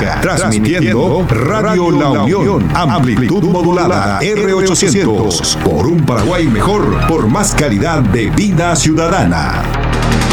Chalaca, transmitiendo Radio La Unión, amplitud modulada R800, por un Paraguay mejor, por más calidad de vida ciudadana.